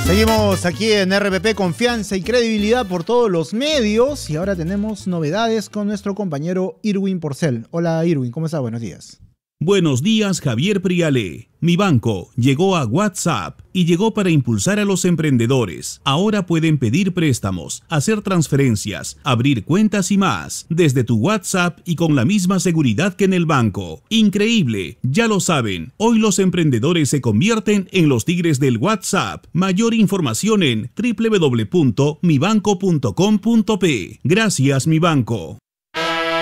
Seguimos aquí en RPP, confianza y credibilidad por todos los medios. Y ahora tenemos novedades con nuestro compañero Irwin Porcel. Hola Irwin, ¿cómo estás? Buenos días. Buenos días, Javier Priale. Mi banco llegó a WhatsApp y llegó para impulsar a los emprendedores. Ahora pueden pedir préstamos, hacer transferencias, abrir cuentas y más desde tu WhatsApp y con la misma seguridad que en el banco. Increíble, ya lo saben. Hoy los emprendedores se convierten en los tigres del WhatsApp. Mayor información en www.mibanco.com.p. Gracias, Mi Banco.